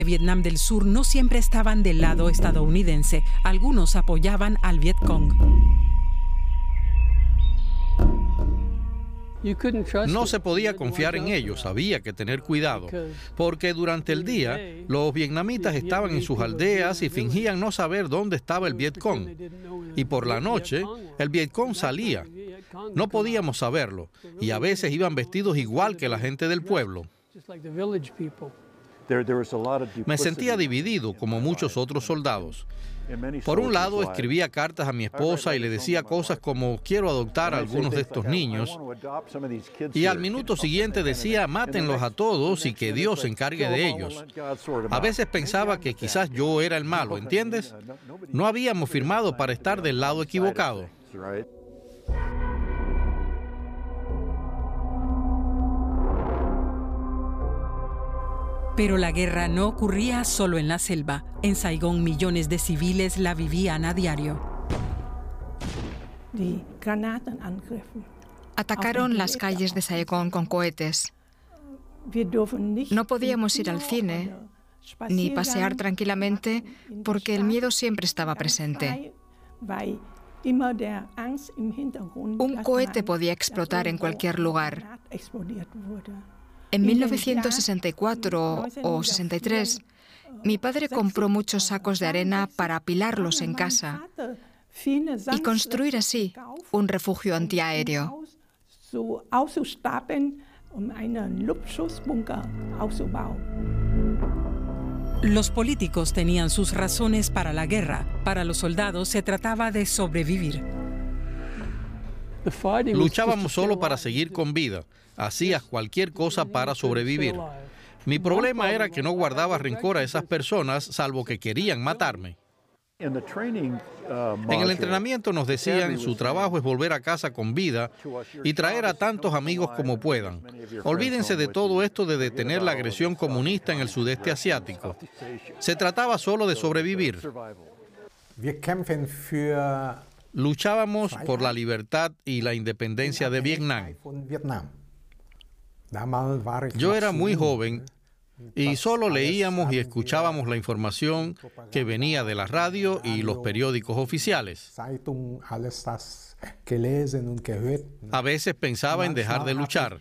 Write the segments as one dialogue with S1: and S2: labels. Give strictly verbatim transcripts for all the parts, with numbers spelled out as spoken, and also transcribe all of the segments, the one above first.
S1: Vietnam del Sur no siempre estaban del lado estadounidense. Algunos apoyaban al Vietcong.
S2: No se podía confiar en ellos, había que tener cuidado, porque durante el día los vietnamitas estaban en sus aldeas y fingían no saber dónde estaba el Vietcong. Y por la noche, el Vietcong salía. No podíamos saberlo, y a veces iban vestidos igual que la gente del pueblo. Me sentía dividido, como muchos otros soldados. Por un lado, escribía cartas a mi esposa y le decía cosas como quiero adoptar a algunos de estos niños. Y al minuto siguiente decía mátenlos a todos y que Dios se encargue de ellos. A veces pensaba que quizás yo era el malo, ¿entiendes? No habíamos firmado para estar del lado equivocado.
S1: Pero la guerra no ocurría solo en la selva. En Saigón millones de civiles la vivían a diario.
S3: Atacaron las calles de Saigón con cohetes. No podíamos ir al cine ni pasear tranquilamente porque el miedo siempre estaba presente. Un cohete podía explotar en cualquier lugar. En mil novecientos sesenta y cuatro o sesenta y tres, mi padre compró muchos sacos de arena para apilarlos en casa y construir así un refugio antiaéreo.
S1: Los políticos tenían sus razones para la guerra. Para los soldados se trataba de sobrevivir.
S2: Luchábamos solo para seguir con vida. Hacías cualquier cosa para sobrevivir. Mi problema era que no guardaba rencor a esas personas, salvo que querían matarme. En el entrenamiento nos decían, su trabajo es volver a casa con vida y traer a tantos amigos como puedan. Olvídense de todo esto de detener la agresión comunista en el sudeste asiático. Se trataba solo de sobrevivir. Luchábamos por la libertad y la independencia de Vietnam. Yo era muy joven y solo leíamos y escuchábamos la información que venía de la radio y los periódicos oficiales. A veces pensaba en dejar de luchar.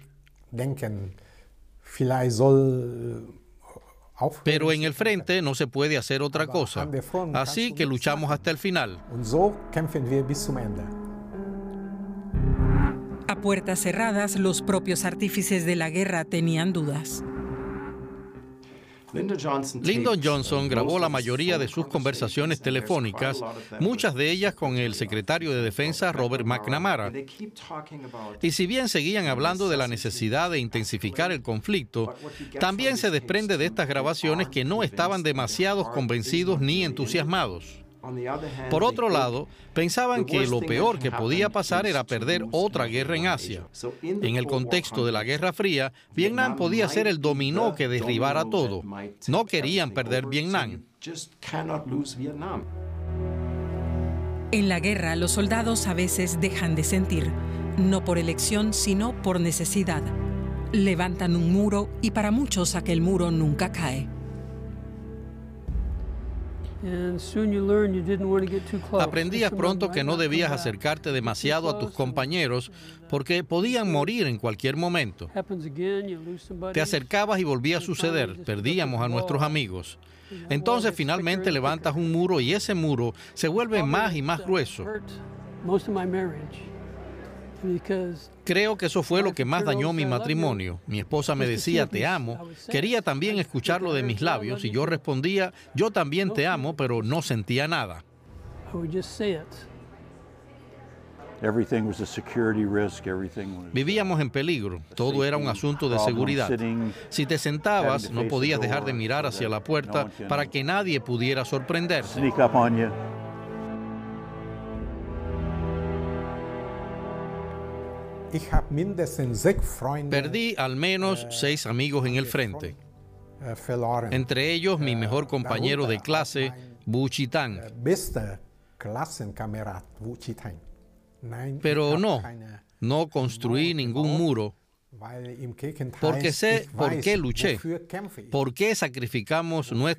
S2: Pero en el frente no se puede hacer otra cosa. Así que luchamos hasta el final.
S1: A puertas cerradas, los propios artífices de la guerra tenían dudas.
S2: Lyndon Johnson grabó la mayoría de sus conversaciones telefónicas, muchas de ellas con el secretario de Defensa Robert McNamara. Y si bien seguían hablando de la necesidad de intensificar el conflicto, también se desprende de estas grabaciones que no estaban demasiado convencidos ni entusiasmados. Por otro lado, pensaban que lo peor que podía pasar era perder otra guerra en Asia. En el contexto de la Guerra Fría, Vietnam podía ser el dominó que derribara todo. No querían perder Vietnam.
S1: En la guerra, los soldados a veces dejan de sentir, no por elección, sino por necesidad. Levantan un muro y para muchos aquel muro nunca cae.
S2: Aprendías pronto que no debías acercarte demasiado a tus compañeros porque podían morir en cualquier momento. Te acercabas y volvía a suceder, perdíamos a nuestros amigos. Entonces finalmente levantas un muro y ese muro se vuelve más y más grueso. Creo que eso fue lo que más dañó mi matrimonio. Mi esposa me decía, te amo. Quería también escucharlo de mis labios y yo respondía, yo también te amo, pero no sentía nada. Vivíamos en peligro, todo era un asunto de seguridad. Si te sentabas, no podías dejar de mirar hacia la puerta para que nadie pudiera sorprenderte. Perdí al menos seis amigos en el frente. Entre ellos, mi mejor compañero de clase, Vu Chi Thanh. Pero no, no construí ningún muro, Porque sé por qué luché, por qué sacrificamos nuestra